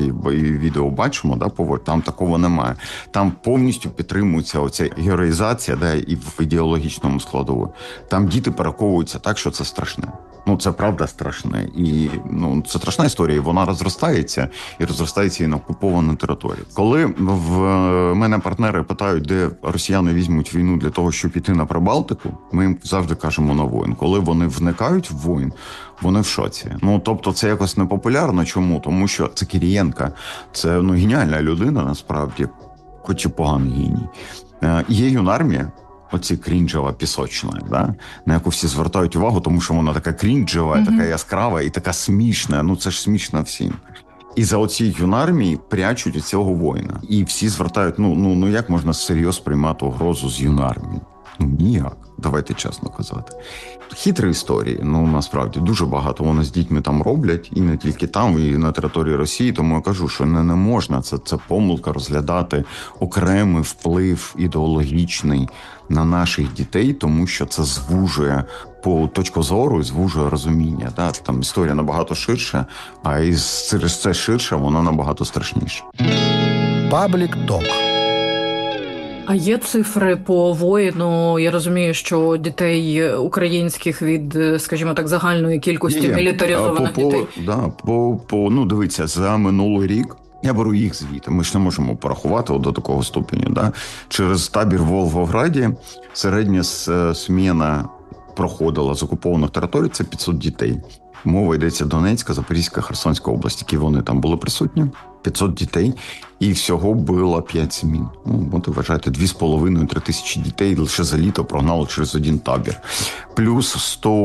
ці відео бачимо, там такого немає. Там повністю підтримується оця героїзація, і в ідеологічному складову. Там діти переховуються так, що це страшне. Це правда страшне. І це страшна історія, і вона розростається і на окупованій території. Коли в мене партнери питають, де росіяни візьмуть війну для того, щоб піти на Прибалтику, ми їм завжди кажемо на воїн. Коли вони вникають в воїн, вони в шоці. Тобто це якось непопулярно. Чому? Тому що це Кирієнко. Це геніальна людина, насправді, хоч і поганий геній. Є юнармія, оці крінжева пісочна, на яку всі звертають увагу, тому що вона така крінжева, така яскрава і така смішна. Це ж смішно всім. І за оцій юнармії прячуть цього воїна. І всі звертають, як можна серйозно приймати угрозу з юнармії? Ніяк. Давайте чесно казати. Хитрі історії, насправді, дуже багато вони з дітьми там роблять, і не тільки там, і на території Росії, тому я кажу, що не можна, це помилка розглядати окремий вплив ідеологічний на наших дітей, тому що це звужує по точку зору і звужує розуміння. Там історія набагато ширша, а через це ширше вона набагато страшніша. Паблік Ток. А є цифри по воїну? Я розумію, що дітей українських від, скажімо так, загальної кількості мілітаризованих дітей. Дивіться, за минулий рік, я беру їх звідти, ми ж не можемо порахувати до такого ступеня. Через табір в Волгограді середня сміна проходила з окупованих територій, це 500 дітей. Мова йдеться Донецька, Запорізька, Херсонська область, які вони там були присутні. 500 дітей, і всього було 5 змін. От вважаєте, 2,5-3 тисячі дітей лише за літо прогнали через один табір. Плюс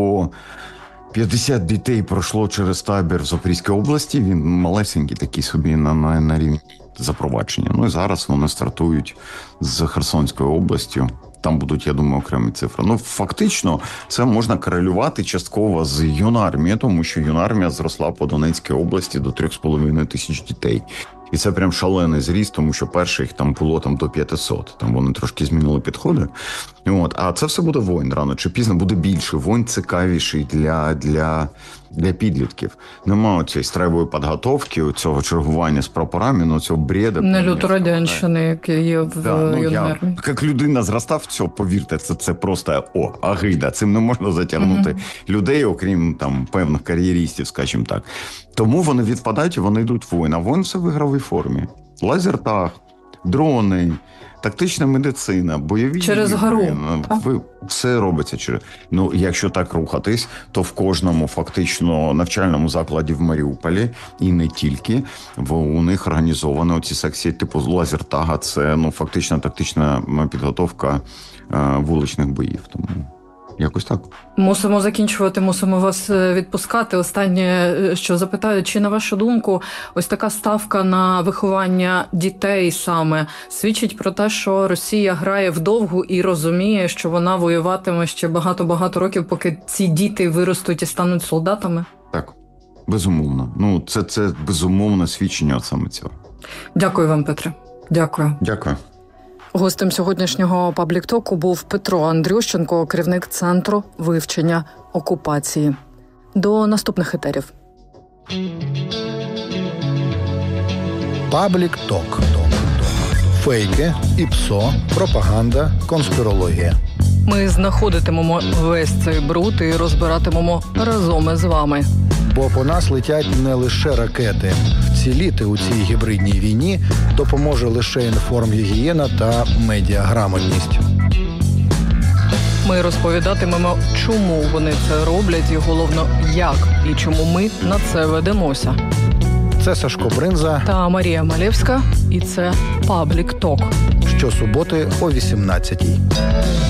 150 дітей пройшло через табір в Запорізькій області. Він малесенький такий собі на рівні запровадження. І зараз вони стартують з Херсонською областю. Там будуть, я думаю, окремі цифри. Фактично, це можна корелювати частково з юнармією, тому що юнармія зросла по Донецькій області до 3,5 тисяч дітей. І це прям шалений зріст, тому що перше їх там було до 500. Там вони трошки змінили підходи. А це все буде воїн рано чи пізно, буде більше. Воїн цікавіший для підлітків. Немає цієї строєвої підготовки, цього чергування з прапорами, цього бреда. Не люторадянщини, який є в юнармії. Як людина зростав, повірте, це просто агида. Цим не можна затягнути людей, окрім певних кар'єристів, скажімо так. Тому вони відпадають і вони йдуть в воїн. А воїн все в ігровій формі. Лазертаг, дрони, тактична медицина, бойові... Через гру. Все робиться через... Якщо так рухатись, то в кожному фактично навчальному закладі в Маріуполі, і не тільки, у них організовано ці секції типу лазертага. Це фактично тактична підготовка вуличних боїв. Тому... Якось так. Мусимо закінчувати, мусимо вас відпускати. Останнє, що запитаю, чи на вашу думку ось така ставка на виховання дітей саме свідчить про те, що Росія грає вдовгу і розуміє, що вона воюватиме ще багато-багато років, поки ці діти виростуть і стануть солдатами? Так, безумовно. Це безумовне свідчення саме цього. Дякую вам, Петре. Дякую. Дякую. Гостем сьогоднішнього паблік-току був Петро Андрющенко, керівник Центру вивчення окупації. До наступних етерів. Паблік Ток. Фейки, ІПСО, пропаганда, конспірологія. Ми знаходитимемо весь цей бруд і розбиратимемо разом із вами. Бо по нас летять не лише ракети. Вціліти у цій гібридній війні допоможе лише інформгігієна та медіаграмотність. Ми розповідатимемо, чому вони це роблять і, головно, як і чому ми на це ведемося. Це Сашко Бринза та Марія Малєвська, і це Паблік Ток. Щосуботи о 18-й.